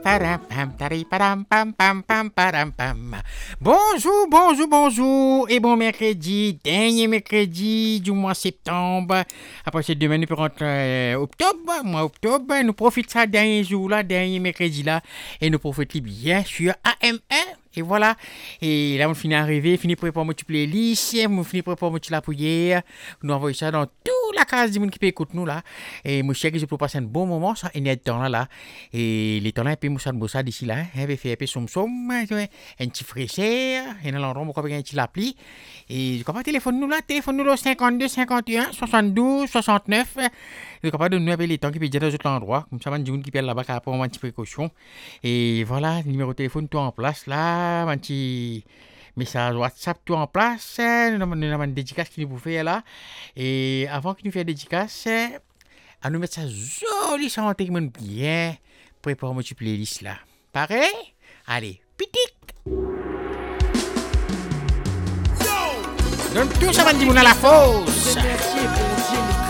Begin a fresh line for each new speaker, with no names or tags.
Padam, pam, tari, padam, pam, pam, pam, padam, pam. Bonjour, bonjour, bonjour et bon mercredi, dernier mercredi du mois septembre. Après cette demain, nous pourrons rentrer mois octobre. Nous profitons ça dernier jour là, dernier mercredi là, et nous profitons bien sûr AM1. Et voilà. Et là, on finit arrivé, fini préparer mon petit playlist, on finit préparer mon petit la prière. Nous envoyons ça dans toute la case du monde qui peut écouter nous là. Et moi, je sais que je peux passer un bon moment, ça, et il y a de temps là. Et les temps là, et puis, moi, ça d'ici là, hein, fait un peu somme, un petit fraîcheur, et dans l'endroit, on va un petit l'appli. Et je comprends, téléphone nous là, 52 51 72 69. Je comprends, de nous appeler les temps qui peut dire dans d'autres endroits. Comme ça, on dit qui peut là-bas, qui a pour une petite précaution. Et voilà, le numéro de téléphone, tout en place là, un petit message WhatsApp, tout en place. Nous avons une dédicace qui nous vous fait là. Et avant que nous fassions dédicace, à nous mettre ça joli santé, bien. Prépare mon petit playlist là. Pareil? Allez, pitique! Donne tout ça, va dire, à la fosse!